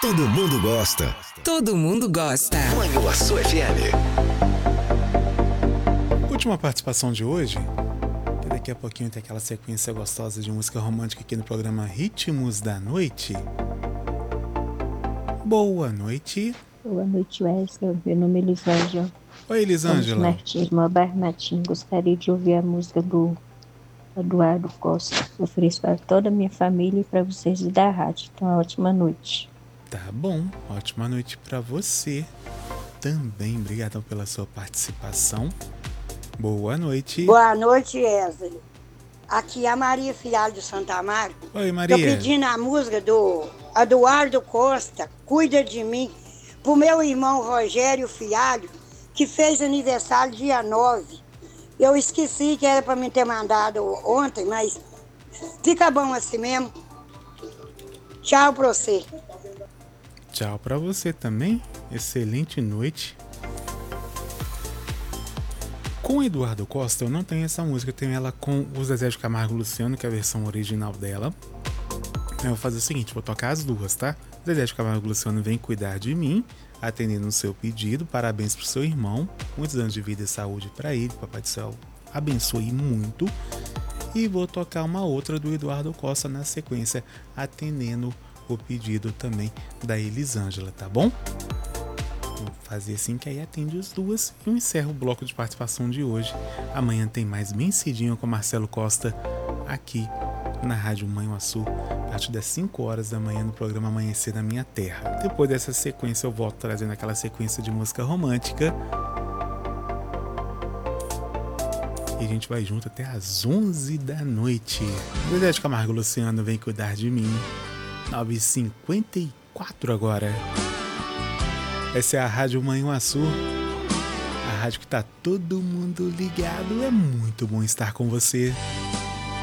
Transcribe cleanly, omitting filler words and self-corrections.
Todo mundo gosta. Todo mundo gosta. Manhuaçu FM. Última participação de hoje, que daqui a pouquinho tem aquela sequência gostosa de música romântica aqui no programa Ritmos da Noite. Boa noite. Boa noite, Wesley. Meu nome é Elisângela. Oi, Elisângela. Irmã Bernardinho. Gostaria de ouvir a música do Eduardo Costa. Ofereço para toda a minha família e para vocês da rádio. Então, uma ótima noite. Tá bom, ótima noite para você também. Obrigado pela sua participação. Boa noite. Boa noite, Wesley. Aqui é a Maria Fialho de Santa Amaro. Oi, Maria. Tô pedindo a música do Eduardo Costa, Cuida de Mim, pro meu irmão Rogério Fialho, que fez aniversário dia 9. Eu esqueci que era para me ter mandado ontem, mas fica bom assim mesmo. Tchau pra você. Tchau pra você também. Excelente noite. Com o Eduardo Costa eu não tenho essa música, eu tenho ela com o Zezé de Camargo e Luciano, que é a versão original dela. Eu vou fazer o seguinte, vou tocar as duas, tá? Zezé de Camargo e Luciano Vem Cuidar de Mim, atendendo o seu pedido. Parabéns pro seu irmão, muitos anos de vida e saúde para ele, Papai do Céu abençoe muito. E vou tocar uma outra do Eduardo Costa na sequência, atendendo o pedido também da Elisângela, tá bom? Vou fazer assim que aí atende as duas e eu encerro o bloco de participação de hoje. Amanhã tem mais bem cedinho com Marcelo Costa aqui na Rádio Manhuaçu, a partir das 5 horas da manhã no programa Amanhecer na Minha Terra. Depois dessa sequência eu volto trazendo aquela sequência de música romântica. E a gente vai junto até às 11 da noite. Zezé de Camargo e Luciano Vem Cuidar de Mim. 9h54 agora. Essa é a Rádio Manhuaçu, a rádio que tá todo mundo ligado. É muito bom estar com você.